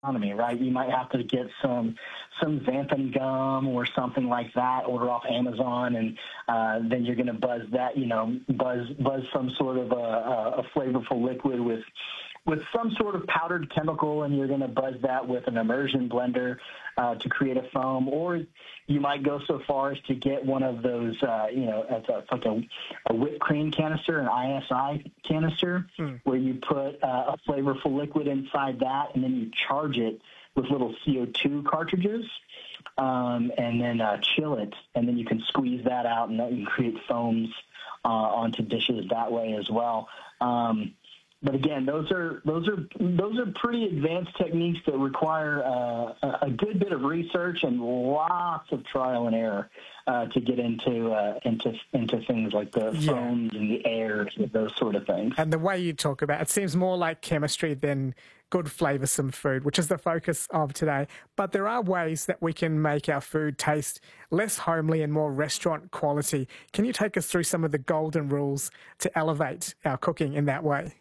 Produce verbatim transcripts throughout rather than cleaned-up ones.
economy, right? You might have to get some some xanthan gum or something like that, order off Amazon, and uh, then you're going to buzz that, you know, buzz buzz some sort of a, a flavorful liquid with with some sort of powdered chemical, and you're going to buzz that with an immersion blender uh, to create a foam. Or you might go so far as to get one of those, uh, you know, it's, a, it's like a, a whipped cream canister, an I S I canister, hmm. where you put uh, a flavorful liquid inside that, and then you charge it with little C O two cartridges, um, and then uh, chill it, and then you can squeeze that out, and that you can create foams uh, onto dishes that way as well. Um, But again, those are those are those are pretty advanced techniques that require uh, a good bit of research and lots of trial and error uh, to get into uh, into into things like the yeah. foams and the airs, those sort of things. And the way you talk about it seems more like chemistry than good flavoursome food, which is the focus of today. But there are ways that we can make our food taste less homely and more restaurant quality. Can you take us through some of the golden rules to elevate our cooking in that way?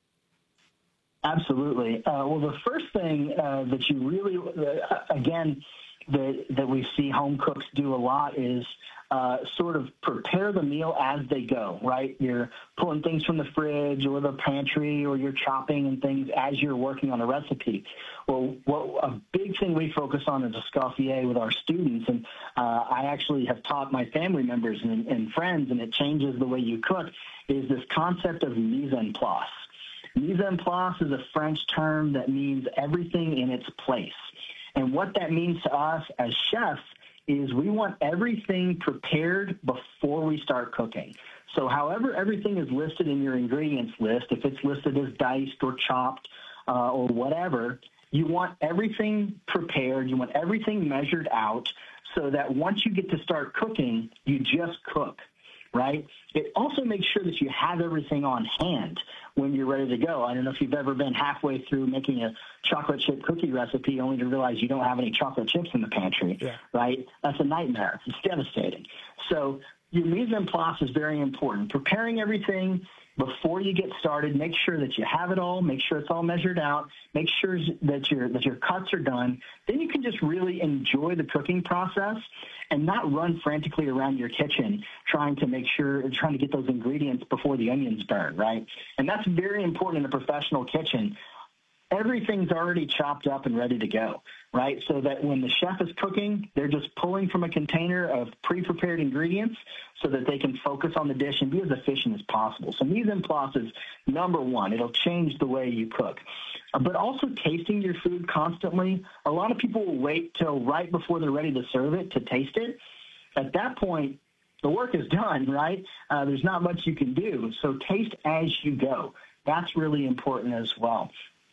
Absolutely. Uh, well, the first thing uh, that you really, uh, again, that, that we see home cooks do a lot is uh, sort of prepare the meal as they go, right? You're pulling things from the fridge or the pantry, or you're chopping and things as you're working on a recipe. Well, what a big thing we focus on as Escoffier with our students, and uh, I actually have taught my family members and, and friends, and it changes the way you cook, is this concept of mise en place. Mise en place is a French term that means everything in its place. And what that means to us as chefs is we want everything prepared before we start cooking. So however everything is listed in your ingredients list, if it's listed as diced or chopped uh, or whatever, you want everything prepared, you want everything measured out so that once you get to start cooking, you just cook, right? It also makes sure that you have everything on hand when you're ready to go. I don't know if you've ever been halfway through making a chocolate chip cookie recipe only to realize you don't have any chocolate chips in the pantry, yeah. right? That's a nightmare. It's devastating. So your mise en place is very important. Preparing everything before you get started, make sure that you have it all, make sure it's all measured out, make sure that your that your cuts are done. Then you can just really enjoy the cooking process and not run frantically around your kitchen trying to make sure, trying to get those ingredients before the onions burn, right? And that's very important in a professional kitchen. Everything's already chopped up and ready to go, right? So that when the chef is cooking, they're just pulling from a container of pre-prepared ingredients so that they can focus on the dish and be as efficient as possible. So mise en place is number one. It'll change the way you cook. Uh, but also tasting your food constantly. A lot of people will wait till right before they're ready to serve it to taste it. At that point, the work is done, right? Uh, there's not much you can do. So taste as you go. That's really important as well.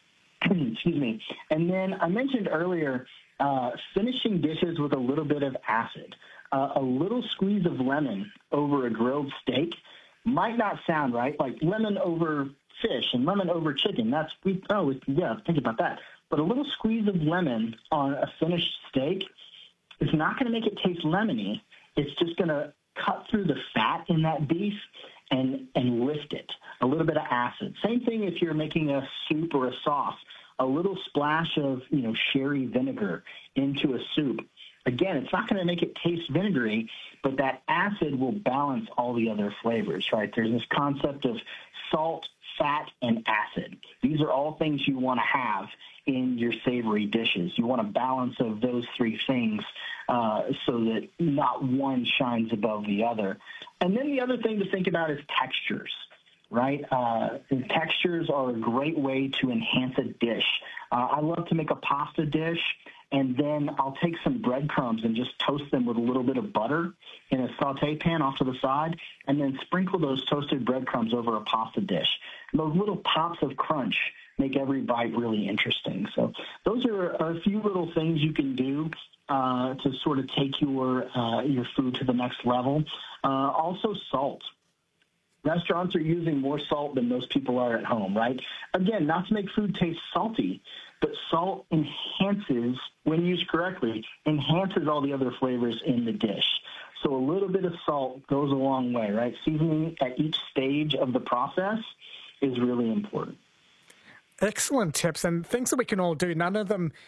Excuse me. And then I mentioned earlier uh, finishing dishes with a little bit of acid. Uh, a little squeeze of lemon over a grilled steak might not sound right, like lemon over fish and lemon over chicken. That's, we, oh, yeah, think about that. But a little squeeze of lemon on a finished steak is not going to make it taste lemony. It's just going to cut through the fat in that beef and, and lift it. A little bit of acid. Same thing if you're making a soup or a sauce. A little splash of, you know, sherry vinegar into a soup. Again, it's not going to make it taste vinegary, but that acid will balance all the other flavors, right? There's this concept of salt, fat, and acid. These are all things you want to have in your savory dishes. You want a balance of those three things uh, so that not one shines above the other. And then the other thing to think about is textures. Right? Uh, textures are a great way to enhance a dish. Uh, I love to make a pasta dish, and then I'll take some breadcrumbs and just toast them with a little bit of butter in a saute pan off to the side, and then sprinkle those toasted breadcrumbs over a pasta dish. And those little pops of crunch make every bite really interesting. So those are a few little things you can do uh, to sort of take your, uh, your food to the next level. Uh, also salt. Restaurants are using more salt than most people are at home, right? Again, not to make food taste salty, but salt enhances, when used correctly, enhances all the other flavors in the dish. So a little bit of salt goes a long way, right? Seasoning at each stage of the process is really important. Excellent tips and things that we can all do. None of them